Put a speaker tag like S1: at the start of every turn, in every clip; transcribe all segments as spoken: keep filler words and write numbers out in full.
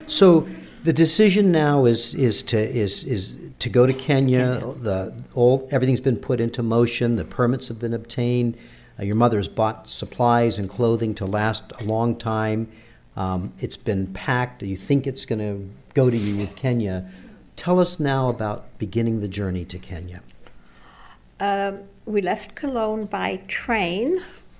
S1: So the decision now is is to is is to go to Kenya.
S2: Kenya.
S1: The all everything's been put into motion. The permits have been obtained. Uh, your mother has bought supplies and clothing to last a long time. Um, it's been packed. You think it's going to go to you with Kenya. Tell us now about beginning the journey to Kenya.
S2: Um, we left Cologne by train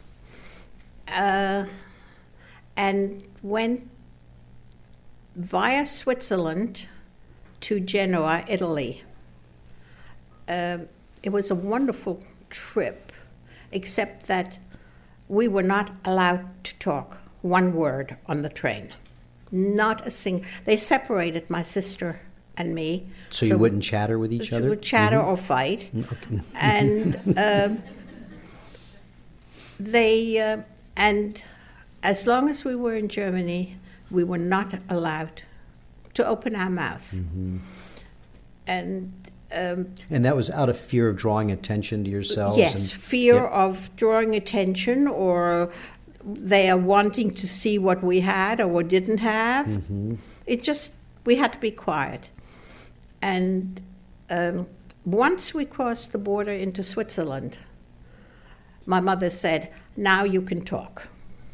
S2: uh, and went via Switzerland to Genoa, Italy. Um, it was a wonderful trip, except that we were not allowed to talk one word on the train. Not a single. They separated my sister and me.
S1: So, you wouldn't chatter with each
S2: we
S1: other?
S2: would chatter
S1: Mhm.
S2: or fight.
S1: Okay.
S2: And um, they, uh, and as long as we were in Germany, we were not allowed to open our mouth.
S1: Mhm.
S2: And um,
S1: And that was out of fear of drawing attention to yourselves?
S2: yes,
S1: and-
S2: fear
S1: Yep.
S2: of drawing attention, or they are wanting to see what we had or what didn't have.
S1: Mhm.
S2: It just, we had to be quiet. And um, once we crossed the border into Switzerland, my mother said, now you can talk.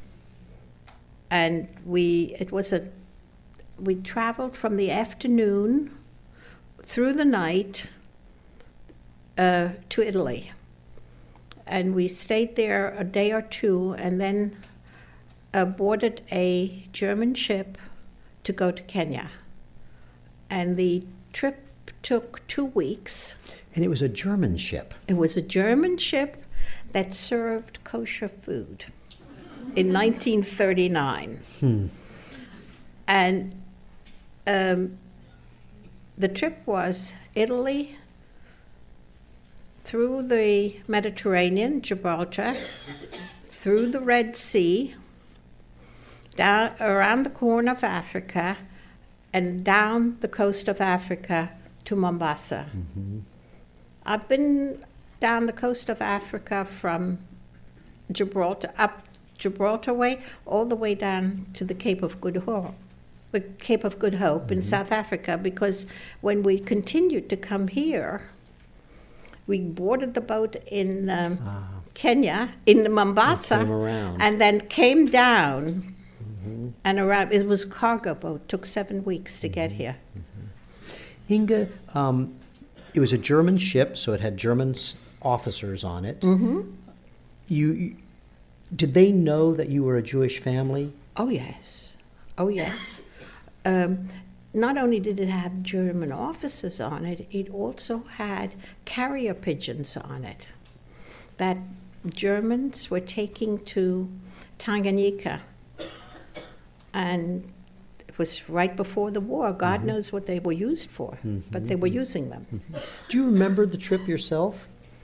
S2: And we, it was a, we traveled from the afternoon through the night uh, to Italy. And we stayed there a day or two and then uh, boarded a German ship to go to Kenya. And the trip took two weeks.
S1: And it was a German ship.
S2: It was a German ship that served kosher food in nineteen thirty-nine.
S1: Hmm.
S2: And um, the trip was Italy, through the Mediterranean, Gibraltar, through the Red Sea, down around the Horn of Africa, and down the coast of Africa to Mombasa.
S1: Mhm.
S2: I've been down the coast of Africa from Gibraltar, up Gibraltar way, all the way down to the Cape of Good Hope, the Cape of Good Hope in South Africa, because when we continued to come here, we boarded the boat in um,
S1: Ah.
S2: Kenya, in Mombasa,
S1: And came around.
S2: and then came down
S1: Mhm.
S2: and around. It was a cargo boat, took seven weeks to get here.
S1: Inga, um, it was a German ship, so it had German s- officers on it.
S2: Mm-hmm.
S1: You, you, did they know that you were a Jewish family?
S2: Oh, yes. Oh, yes. Um, not only did it have German officers on it, it also had carrier pigeons on it that Germans were taking to Tanganyika. And it was right before the war. God knows what they were used for, but they were using them.
S1: Do you remember the trip yourself?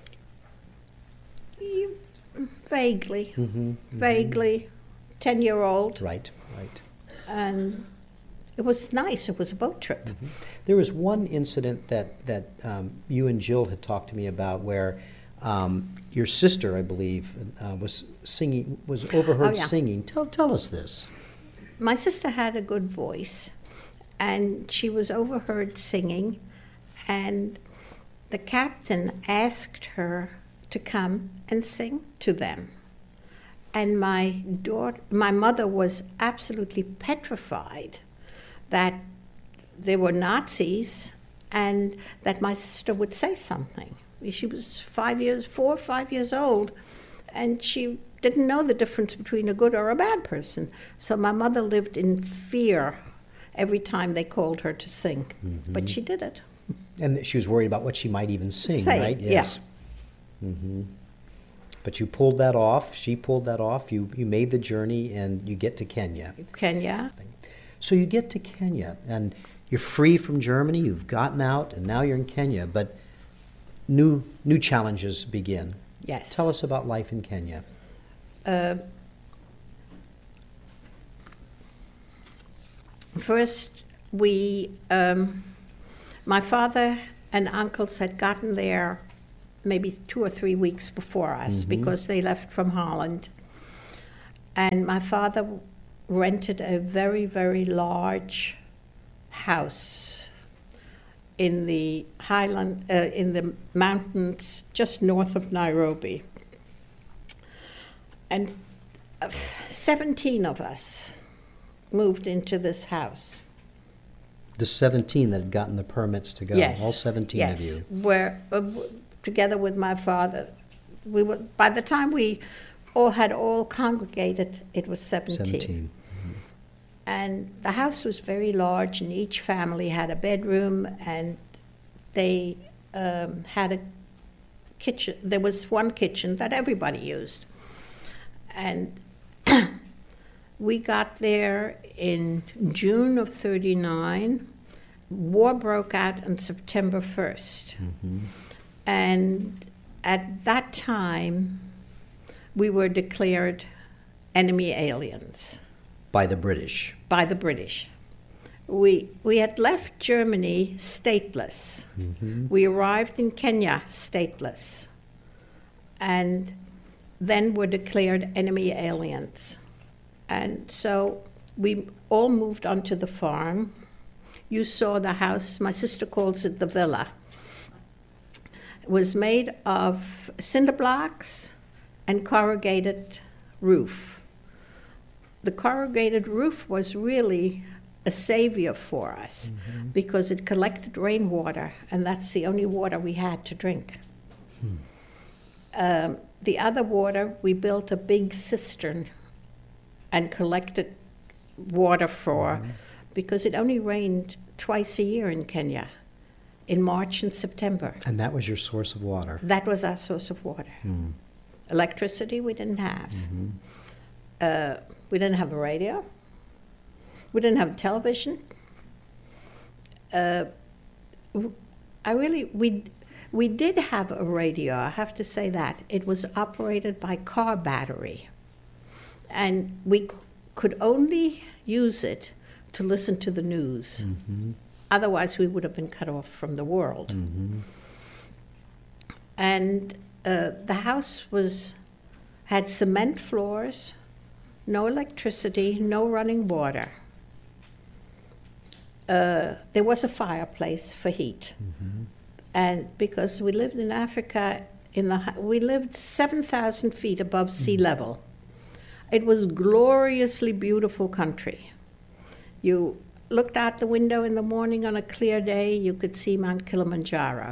S2: You- Vaguely,
S1: Mm-hmm.
S2: vaguely, ten-year-old.
S1: Right, right.
S2: And it was nice. It was a boat trip.
S1: There was one incident that, that um, you and Jill had talked to me about where um, your sister, I believe, uh, was singing, was overheard
S2: Oh, yeah.
S1: singing. Tell, tell us this.
S2: My sister had a good voice, and she was overheard singing, and the captain asked her to come and sing to them. And my daughter, my mother was absolutely petrified that they were Nazis and that my sister would say something. She was five years, four or five years old, and she didn't know the difference between a good or a bad person. So my mother lived in fear every time they called her to sing.
S1: Mm-hmm.
S2: But she did it.
S1: And she was worried about what she might even sing,
S2: Say,
S1: right?
S2: yeah.
S1: Mm-hmm. But you pulled that off. She pulled that off. You you made the journey, and you get to Kenya.
S2: Kenya.
S1: So you get to Kenya, and you're free from Germany. You've gotten out, and now you're in Kenya. But new new challenges begin.
S2: Yes.
S1: Tell us about life in Kenya.
S2: Uh, first, we, um, my father and uncles had gotten there maybe two or three weeks before us
S1: Mhm.
S2: because they left from Holland. And my father rented a very, very large house in the highland, uh, in the mountains just north of Nairobi. And uh, seventeen of us moved into this house.
S1: The seventeen that had gotten the permits to go,
S2: Yes.
S1: all seventeen
S2: yes.
S1: of you.
S2: Where, uh, w- together with my father, we were, by the time we all had all congregated, it was seventeen.
S1: seventeen.
S2: And the house was very large, and each family had a bedroom, and they um, had a kitchen. There was one kitchen that everybody used. And we got there in June of thirty-nine. War broke out on September first.
S1: Mm-hmm.
S2: And at that time, we were declared enemy aliens
S1: By the British.
S2: by the British. We, we had left Germany stateless.
S1: Mm-hmm.
S2: We arrived in Kenya stateless, and then were declared enemy aliens. And so we all moved onto the farm. You saw the house, my sister calls it the villa. It was made of cinder blocks and corrugated roof. The corrugated roof was really a savior for us mm-hmm. because it collected rainwater, and that's the only water we had to drink. Hmm. Um, the other water, we built a big cistern and collected water for, mm-hmm. because it only rained twice a year in Kenya, in March and September.
S1: And that was your source of water?
S2: That was our source of water. Mm. Electricity we didn't have. Mm-hmm. Uh, we didn't have a radio. We didn't have television. Uh, I really, we, we did have a radio, I have to say that. It was operated by car battery. And we c- could only use it to listen to the news. Mm-hmm. Otherwise, we would have been cut off from the world. Mm-hmm. And uh, the house was had cement floors, no electricity, no running water. Uh, there was a fireplace for heat. Mm-hmm. And because we lived in Africa, in the we lived seven thousand feet above sea mm-hmm. level. It was gloriously beautiful country. You looked out the window in the morning on a clear day, you could see Mount Kilimanjaro.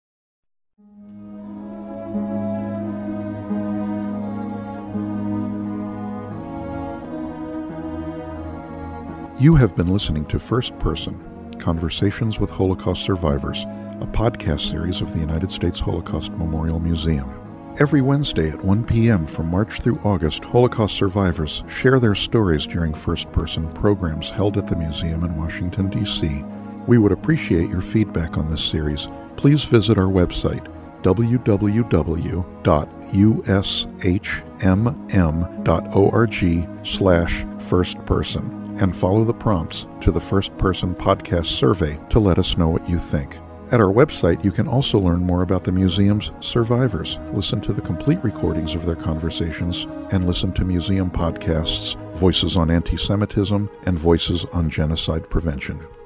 S3: You have been listening to First Person, Conversations with Holocaust Survivors, a podcast series of the United States Holocaust Memorial Museum. Every Wednesday at one p.m. from March through August, Holocaust survivors share their stories during first-person programs held at the museum in Washington, D C We would appreciate your feedback on this series. Please visit our website, w w w dot u s h m m dot org slash firstperson, and follow the prompts to the First Person Podcast survey to let us know what you think. At our website, you can also learn more about the museum's survivors, listen to the complete recordings of their conversations, and listen to museum podcasts, Voices on Anti-Semitism and Voices on Genocide Prevention.